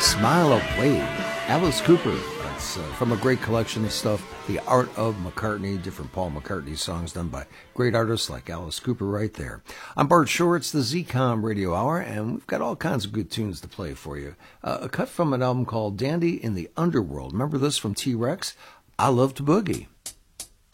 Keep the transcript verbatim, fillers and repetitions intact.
Smile Away. Alice Cooper. That's uh, from a great collection of stuff. The Art of McCartney, different Paul McCartney songs done by great artists like Alice Cooper right there. I'm Bart Shore. It's the Z COM Radio Hour, and we've got all kinds of good tunes to play for you. Uh, a cut from an album called Dandy in the Underworld. Remember this from T-Rex? I Love to Boogie.